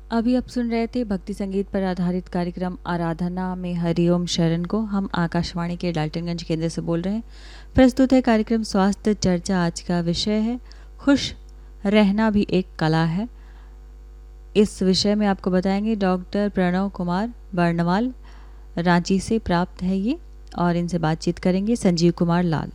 अभी आप सुन रहे थे भक्ति संगीत पर आधारित कार्यक्रम आराधना में हरिओम शरण को। हम आकाशवाणी के डाल्टनगंज केंद्र से बोल रहे हैं। प्रस्तुत है कार्यक्रम स्वास्थ्य चर्चा। आज का विषय है खुश रहना भी एक कला है। इस विषय में आपको बताएंगे डॉक्टर प्रणव कुमार बर्णवाल, रांची से प्राप्त है ये, और इनसे बातचीत करेंगे संजीव कुमार लाल।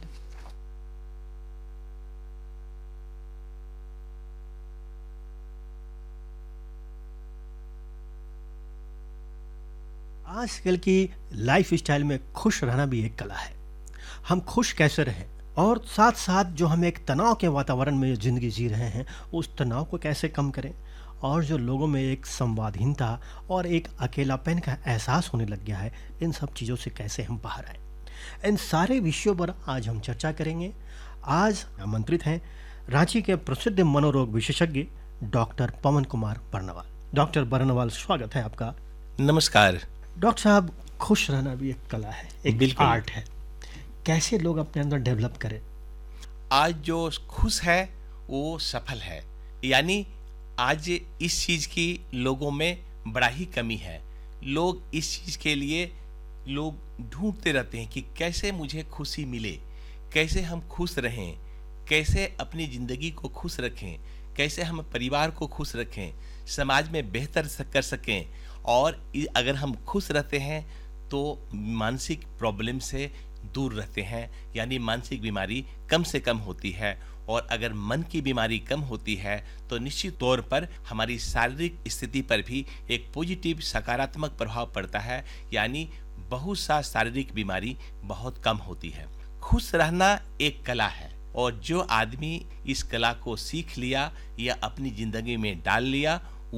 आजकल की लाइफ स्टाइल में खुश रहना भी एक कला है। हम खुश कैसे रहें और साथ साथ जो हम एक तनाव के वातावरण में ज़िंदगी जी रहे हैं उस तनाव को कैसे कम करें, और जो लोगों में एक संवादहीनता और एक अकेलापन का एहसास होने लग गया है, इन सब चीज़ों से कैसे हम बाहर आएँ, इन सारे विषयों पर आज हम चर्चा करेंगे। आज आमंत्रित हैं रांची के प्रसिद्ध मनोरोग विशेषज्ञ डॉक्टर पवन कुमार बर्णवाल। डॉक्टर बर्णवाल, स्वागत है आपका। नमस्कार। डॉक्टर साहब, खुश रहना भी एक कला है, एक बिल्कुल। आर्ट है। कैसे लोग अपने अंदर डेवलप करें? आज जो खुश है वो सफल है, यानी आज इस चीज़ की लोगों में बड़ा ही कमी है। लोग इस चीज़ के लिए लोग ढूंढते रहते हैं कि कैसे मुझे खुशी मिले, कैसे हम खुश रहें, कैसे अपनी ज़िंदगी को खुश रखें, कैसे हम परिवार को खुश रखें, समाज में बेहतर कर सकें। और अगर हम खुश रहते हैं तो मानसिक प्रॉब्लम से दूर रहते हैं, यानी मानसिक बीमारी कम से कम होती है। और अगर मन की बीमारी कम होती है तो निश्चित तौर पर हमारी शारीरिक स्थिति पर भी एक पॉजिटिव सकारात्मक प्रभाव पड़ता है, यानी बहुत सा शारीरिक बीमारी बहुत कम होती है। खुश रहना एक कला है, और जो आदमी इस कला को सीख लिया या अपनी ज़िंदगी में डाल लिया